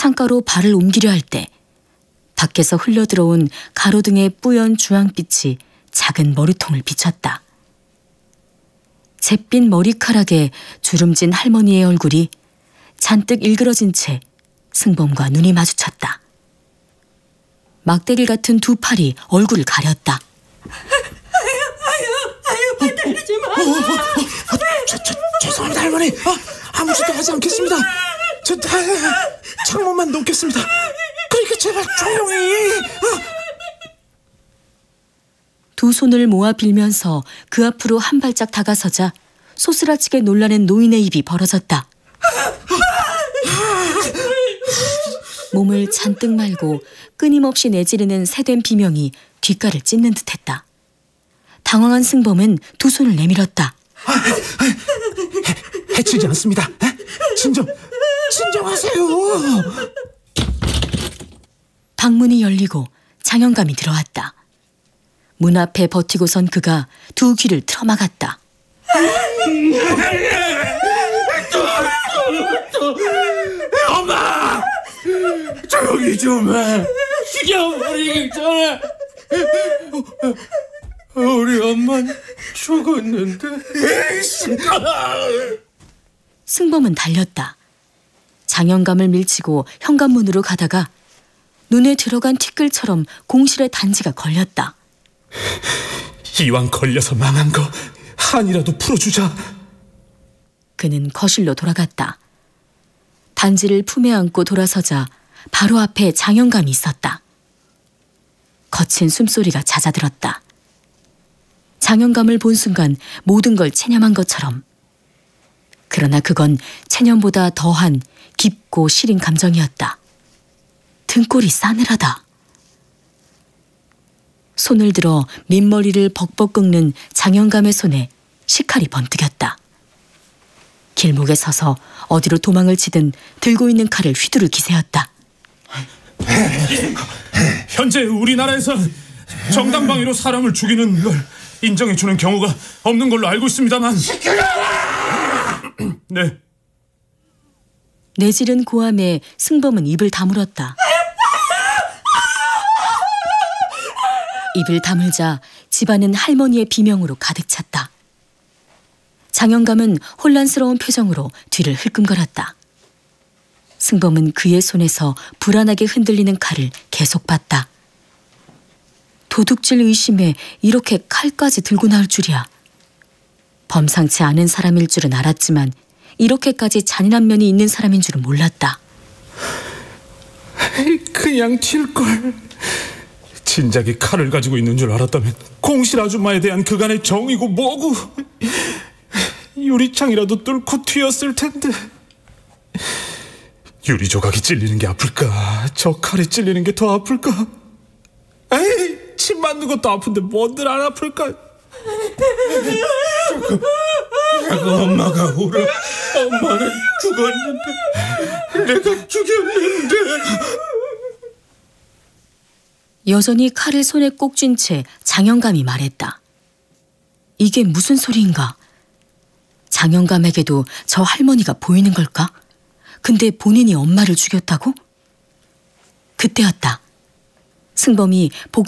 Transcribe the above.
창가로 발을 옮기려 할 때 밖에서 흘러들어온 가로등의 뿌연 주황빛이 작은 머리통을 비췄다. 잿빛 머리카락에 주름진 할머니의 얼굴이 잔뜩 일그러진 채 승범과 눈이 마주쳤다. 막대기 같은 두 팔이 얼굴을 가렸다. 아유, 때리지 마. 죄송합니다, 할머니. 아무 짓도 하지 않겠습니다. 저 창문만 놓겠습니다. 그러니까 제발 조용히. 두 손을 모아 빌면서 그 앞으로 한 발짝 다가서자 소스라치게 놀라는 노인의 입이 벌어졌다. 몸을 잔뜩 말고 끊임없이 내지르는 새된 비명이 귓가를 찢는 듯했다. 당황한 승범은 두 손을 내밀었다. 해치지 않습니다. 진정하세요. 방문이 열리고 장영감이 들어왔다. 문 앞에 버티고 선 그가 두 귀를 틀어막았다. 엄마! 조용히 좀 해. 죽여버리기 전에. 우리 엄마는 죽었는데. 승범은 달렸다. 장영감을 밀치고 현관문으로 가다가 눈에 들어간 티끌처럼 공실의 단지가 걸렸다. 이왕 걸려서 망한 거 한이라도 풀어주자. 그는 거실로 돌아갔다. 단지를 품에 안고 돌아서자 바로 앞에 장영감이 있었다. 거친 숨소리가 잦아들었다. 장영감을 본 순간 모든 걸 체념한 것처럼. 그러나 그건 체념보다 더한 깊고 시린 감정이었다. 등골이 싸늘하다. 손을 들어 민머리를 벅벅 꺾는 장영감의 손에 식칼이 번뜩였다. 길목에 서서 어디로 도망을 치든 들고 있는 칼을 휘두를 기세였다. 현재 우리나라에서 정당방위로 사람을 죽이는 걸 인정해주는 경우가 없는 걸로 알고 있습니다만. 네. 내지른 고함에 승범은 입을 다물었다. 입을 다물자 집안은 할머니의 비명으로 가득 찼다. 장영감은 혼란스러운 표정으로 뒤를 흘끔거렸다. 승범은 그의 손에서 불안하게 흔들리는 칼을 계속 봤다. 도둑질 의심에 이렇게 칼까지 들고 나올 줄이야. 범상치 않은 사람일 줄은 알았지만 이렇게까지 잔인한 면이 있는 사람인 줄은 몰랐다. 그냥 튈걸. 진작에 칼을 가지고 있는 줄 알았다면 공실 아줌마에 대한 그간의 정이고 뭐고 유리창이라도 뚫고 튀었을 텐데. 유리 조각이 찔리는 게 아플까? 저 칼이 찔리는 게 더 아플까? 에이, 침 맞는 것도 아픈데 뭔들 안 아플까? 내가 엄마가 울어. 엄마는 죽었는데 내가 죽였는데. 여전히 칼을 손에 꼭 쥔 채 장영감이 말했다. 이게 무슨 소리인가? 장영감에게도 저 할머니가 보이는 걸까? 근데 본인이 엄마를 죽였다고? 그때였다. 승범이